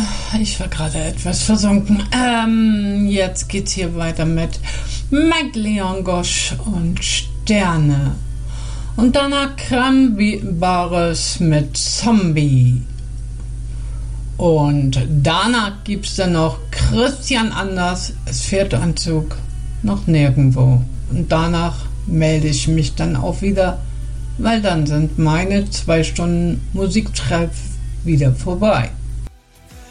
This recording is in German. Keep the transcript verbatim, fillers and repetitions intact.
ich war gerade etwas versunken. Ähm, jetzt geht's hier weiter mit Mike Leon Gosch und Sterne. Und danach Cranberries mit Zombie. Und danach gibt's dann noch Christian Anders, es fährt ein Zug, noch nirgendwo. Und danach melde ich mich dann auch wieder, weil dann sind meine zwei Stunden Musiktreff wieder vorbei.